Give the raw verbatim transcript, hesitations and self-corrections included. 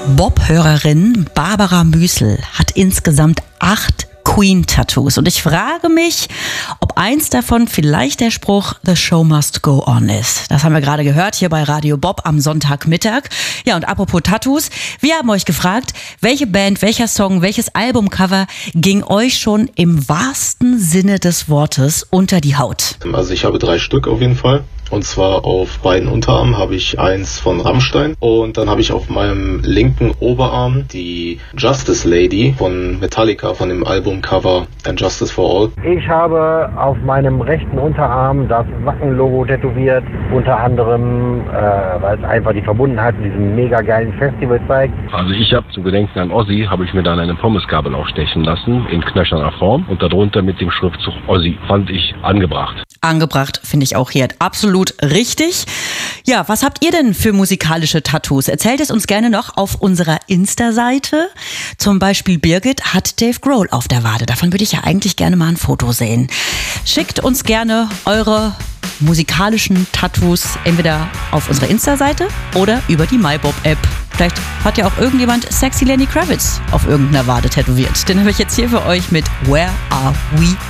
Bob-Hörerin Barbara Müßel hat insgesamt acht Queen-Tattoos. Und ich frage mich, ob eins davon vielleicht der Spruch "The show must go on" ist. Das haben wir gerade gehört hier bei Radio Bob am Sonntagmittag. Ja, und apropos Tattoos, wir haben euch gefragt, welche Band, welcher Song, welches Albumcover ging euch schon im wahrsten Sinne des Wortes unter die Haut? Also ich habe drei Stück auf jeden Fall. Und zwar auf beiden Unterarmen habe ich eins von Rammstein und dann habe ich auf meinem linken Oberarm die Justice Lady von Metallica von dem Albumcover And Justice for All. Ich habe auf meinem rechten Unterarm das Wacken-Logo tätowiert, unter anderem, äh, weil es einfach die Verbundenheit mit diesem mega geilen Festival zeigt. Also ich habe zu Gedenken an Ozzy, habe ich mir dann eine Pommesgabel auch stechen lassen, in knöcherner Form und darunter mit dem Schriftzug Ozzy. Fand ich angebracht. Angebracht finde ich auch hier absolut richtig. Ja, was habt ihr denn für musikalische Tattoos? Erzählt es uns gerne noch auf unserer Insta-Seite. Zum Beispiel Birgit hat Dave Grohl auf der Wade. Davon würde ich ja eigentlich gerne mal ein Foto sehen. Schickt uns gerne eure musikalischen Tattoos entweder auf unserer Insta-Seite oder über die MyBob-App. Vielleicht hat ja auch irgendjemand Sexy Lenny Kravitz auf irgendeiner Wade tätowiert. Den habe ich jetzt hier für euch mit Where Are We